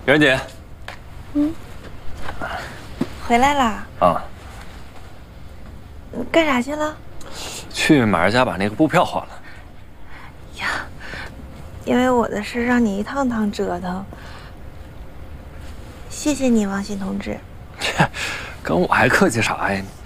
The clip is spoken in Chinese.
媛姐， 回来啦？ 啊， 干啥去了？ 去马儿家把那个布票换了。 呀，因为我的事让你一趟趟折腾，谢谢你，王鑫同志。 跟我还客气啥呀？